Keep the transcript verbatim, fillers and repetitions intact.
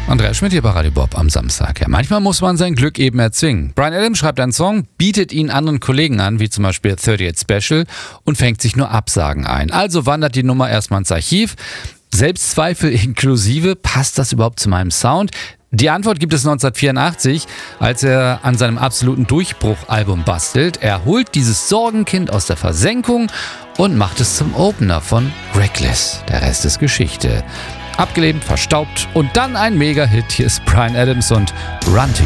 Andreas Schmidt hier bei Radio Bob am Samstag. Ja, manchmal muss man sein Glück eben erzwingen. Bryan Adams schreibt einen Song, bietet ihn anderen Kollegen an, wie zum Beispiel thirty-eight Special, und fängt sich nur Absagen ein. Also wandert die Nummer erstmal ins Archiv. Selbstzweifel inklusive, passt das überhaupt zu meinem Sound? Die Antwort gibt es neunzehnhundertvierundachtzig, als er an seinem absoluten Durchbruchalbum bastelt. Er holt dieses Sorgenkind aus der Versenkung und macht es zum Opener von Reckless. Der Rest ist Geschichte. Abgelehnt, verstaubt und dann ein Mega-Hit. Hier ist Bryan Adams und Run to You.